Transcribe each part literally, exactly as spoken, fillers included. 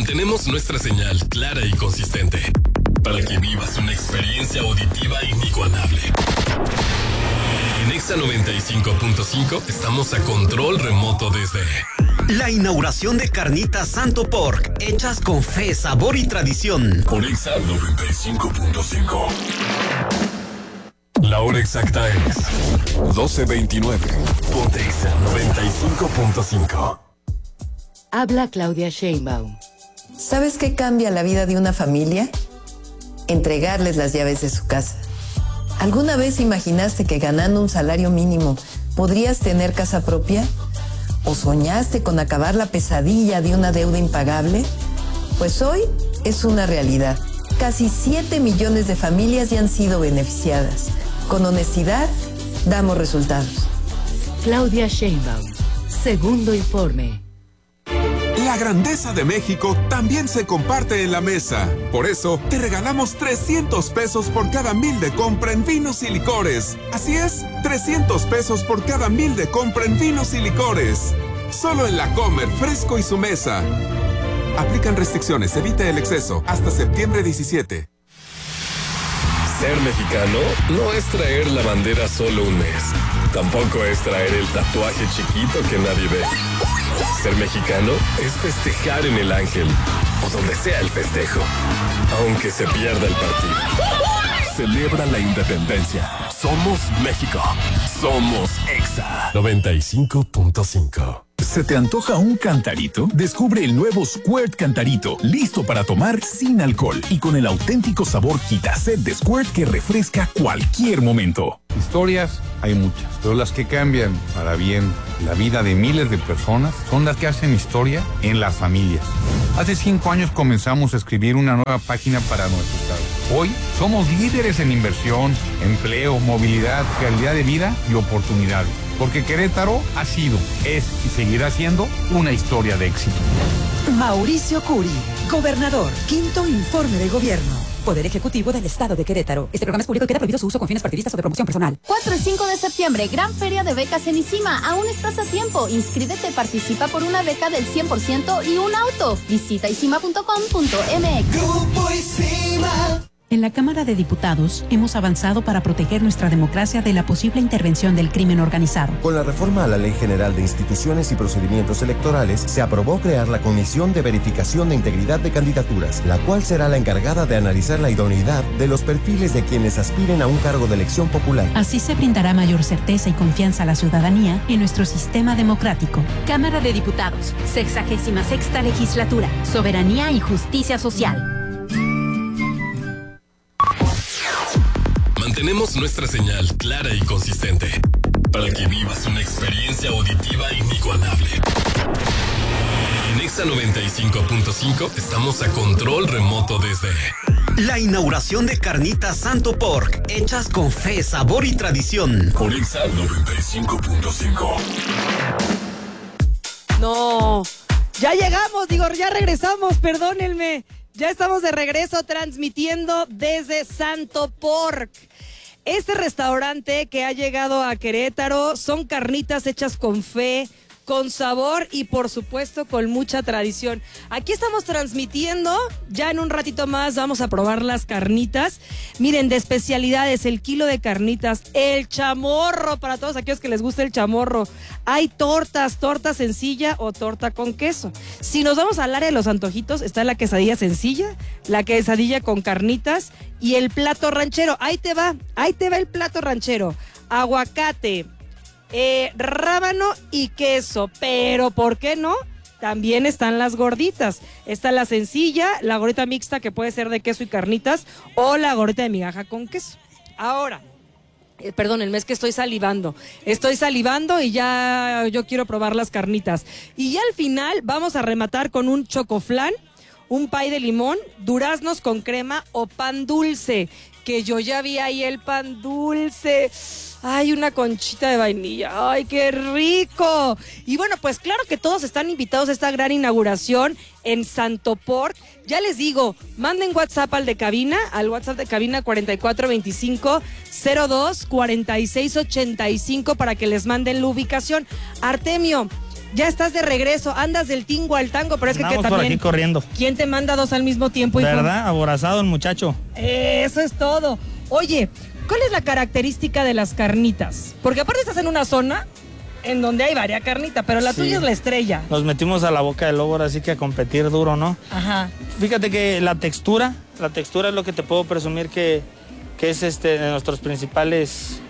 Mantenemos nuestra señal clara y consistente para que vivas una experiencia auditiva inigualable. En Exa noventa y cinco punto cinco estamos a control remoto desde la inauguración de Carnitas Santo Pork, hechas con fe, sabor y tradición. Por Exa noventa y cinco punto cinco. La hora exacta es doce veintinueve. Ponte Exa noventa y cinco punto cinco. Habla Claudia Sheinbaum. ¿Sabes qué cambia la vida de una familia? Entregarles las llaves de su casa. ¿Alguna vez imaginaste que ganando un salario mínimo podrías tener casa propia? ¿O soñaste con acabar la pesadilla de una deuda impagable? Pues hoy es una realidad. Casi siete millones de familias ya han sido beneficiadas. Con honestidad, damos resultados. Claudia Sheinbaum. Segundo informe. La grandeza de México también se comparte en la mesa. Por eso, te regalamos trescientos pesos por cada mil de compra en vinos y licores. Así es, trescientos pesos por cada mil de compra en vinos y licores. Solo en La Comer, Fresco y Su Mesa. Aplican restricciones, evita el exceso. Hasta septiembre diecisiete. Ser mexicano no es traer la bandera solo un mes. Tampoco es traer el tatuaje chiquito que nadie ve. Ser mexicano es festejar en el Ángel o donde sea el festejo, aunque se pierda el partido. Celebra la independencia. Somos México. Somos Exa noventa y cinco punto cinco. ¿Se te antoja un cantarito? Descubre el nuevo Squirt Cantarito, listo para tomar sin alcohol y con el auténtico sabor Quitaset de Squirt que refresca cualquier momento. Historias hay muchas, pero las que cambian para bien la vida de miles de personas son las que hacen historia en las familias. Hace cinco años comenzamos a escribir una nueva página para nuestro estado. Hoy somos líderes en inversión, empleo, movilidad, calidad de vida y oportunidades. Porque Querétaro ha sido, es y seguirá siendo una historia de éxito. Mauricio Curi, gobernador, quinto informe de gobierno. Poder Ejecutivo del Estado de Querétaro. Este programa es público y queda prohibido su uso con fines partidistas o de promoción personal. cuatro y cinco de septiembre, gran feria de becas en ICIMA. Aún estás a tiempo. Inscríbete, participa por una beca del cien por ciento y un auto. Visita isima punto com punto m x. Grupo ICIMA. En la Cámara de Diputados hemos avanzado para proteger nuestra democracia de la posible intervención del crimen organizado. Con la reforma a la Ley General de Instituciones y Procedimientos Electorales, se aprobó crear la Comisión de Verificación de Integridad de Candidaturas, la cual será la encargada de analizar la idoneidad de los perfiles de quienes aspiren a un cargo de elección popular. Así se brindará mayor certeza y confianza a la ciudadanía en nuestro sistema democrático. Cámara de Diputados, sexagésima sexta legislatura, soberanía y justicia social. Mantenemos nuestra señal clara y consistente para que vivas una experiencia auditiva inigualable. En Exa noventa y cinco punto cinco estamos a control remoto desde la inauguración de Carnitas Santo Pork, hechas con fe, sabor y tradición. Por Exa noventa y cinco punto cinco. No, ya llegamos, digo, ya regresamos, perdónenme. Ya estamos de regreso transmitiendo desde Santo Pork. Este restaurante que ha llegado a Querétaro son carnitas hechas con fe, con sabor y por supuesto con mucha tradición. Aquí estamos transmitiendo, ya en un ratito más vamos a probar las carnitas. Miren, de especialidades, el kilo de carnitas, el chamorro, para todos aquellos que les gusta el chamorro. Hay tortas, torta sencilla o torta con queso. Si nos vamos al área de los antojitos, está la quesadilla sencilla, la quesadilla con carnitas y el plato ranchero. Ahí te va, ahí te va el plato ranchero. Aguacate, Eh, rábano y queso, pero ¿por qué no? También están las gorditas. Está la sencilla, la gordita mixta que puede ser de queso y carnitas o la gordita de migaja con queso. Ahora, eh, perdón, el mes que estoy salivando. Estoy salivando y ya yo quiero probar las carnitas. Y ya al final vamos a rematar con un chocoflán, un pay de limón, duraznos con crema o pan dulce, que yo ya vi ahí el pan dulce. Ay, una conchita de vainilla. Ay, qué rico. Y bueno, pues claro que todos están invitados a esta gran inauguración en Santo Pork. Ya les digo, manden WhatsApp al de cabina, al WhatsApp de cabina cuarenta y cuatro veinticinco cero dos cuarenta y seis ochenta y cinco para que les manden la ubicación. Artemio, ya estás de regreso, andas del tingo al tango, pero es que, que también... por aquí corriendo. ¿Quién te manda dos al mismo tiempo, hijo? ¿Verdad? Aborazado el muchacho. Eso es todo. Oye, ¿cuál es la característica de las carnitas? Porque aparte estás en una zona en donde hay varias carnitas, pero la sí. tuya es la estrella. Nos metimos a la boca del lobo, así que a competir duro, ¿no? Ajá. Fíjate que la textura, la textura es lo que te puedo presumir que, que es este de nuestros principales,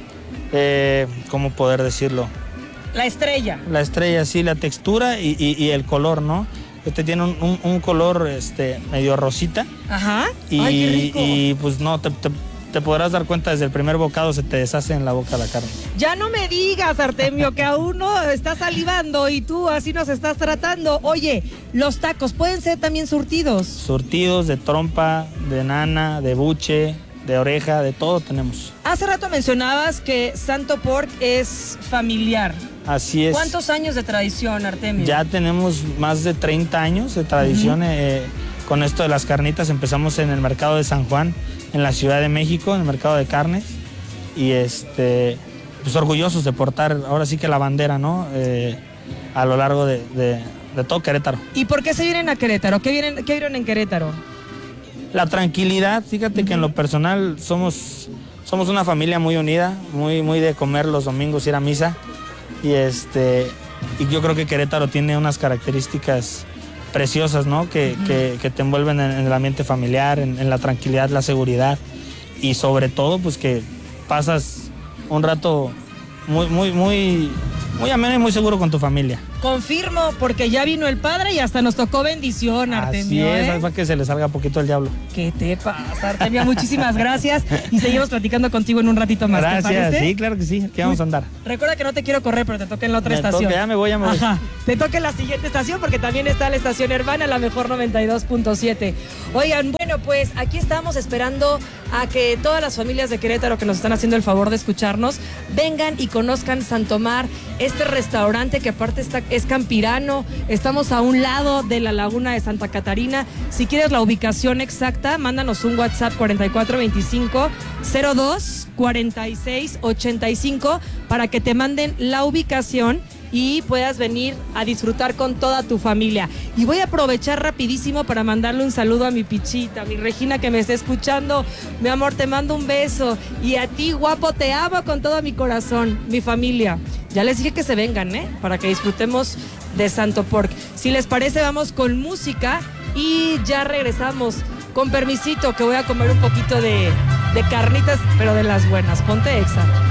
eh, ¿cómo poder decirlo? La estrella. La estrella, sí, la textura y, y, y el color, ¿no? Este tiene un, un, un color este, medio rosita. Ajá. Y, Ay, qué rico. Y pues no, te, te, te podrás dar cuenta desde el primer bocado se te deshace en la boca la carne. Ya no me digas, Artemio, que aún no estás salivando y tú así nos estás tratando. Oye, los tacos pueden ser también surtidos. Surtidos de trompa, de nana, de buche, de oreja, de todo tenemos. Hace rato mencionabas que Santo Pork es familiar. Así es. ¿Cuántos años de tradición, Artemio? Ya tenemos más de treinta años de tradición. Uh-huh. eh, con esto de las carnitas empezamos en el mercado de San Juan, en la Ciudad de México, en el mercado de carnes. Y este, pues orgullosos de portar ahora sí que la bandera, ¿no? Eh, a lo largo de, de, de todo Querétaro. ¿Y por qué se vienen a Querétaro? ¿Qué, vienen, qué vieron en Querétaro? La tranquilidad, fíjate que en lo personal somos, somos una familia muy unida, muy, muy de comer los domingos, ir a misa. Y, este, y yo creo que Querétaro tiene unas características preciosas, ¿no? Que, uh-huh. que, que te envuelven en, en el ambiente familiar, en, en la tranquilidad, la seguridad. Y sobre todo, pues que pasas un rato muy, muy, muy, muy ameno y muy seguro con tu familia. Confirmo, porque ya vino el padre y hasta nos tocó bendición, Artemio. Así es, ¿eh? es para que se le salga poquito el diablo. ¿Qué te pasa, Artemio? Muchísimas gracias y seguimos platicando contigo en un ratito más. Gracias, sí, claro que sí, aquí vamos a andar. Recuerda que no te quiero correr, pero te toca en la otra me estación. Toca, ya me voy, ya me voy. Ajá, te toca en la siguiente estación porque también está la estación Hermana, la mejor noventa y dos punto siete. Oigan, bueno, pues aquí estamos esperando a que todas las familias de Querétaro que nos están haciendo el favor de escucharnos vengan y conozcan Santomar, este restaurante que aparte está, es campirano. Estamos a un lado de la laguna de Santa Catarina. Si quieres la ubicación exacta, mándanos un WhatsApp cuarenta y cuatro veinticinco cero dos cuarenta y seis ochenta y cinco para que te manden la ubicación y puedas venir a disfrutar con toda tu familia. Y voy a aprovechar rapidísimo para mandarle un saludo a mi Pichita, a mi Regina que me está escuchando. Mi amor, te mando un beso. Y a ti, guapo, te amo con todo mi corazón, mi familia. Ya les dije que se vengan, ¿eh? Para que disfrutemos de Santo Pork. Si les parece, vamos con música y ya regresamos. Con permisito, que voy a comer un poquito de, de carnitas, pero de las buenas. Ponte Exa.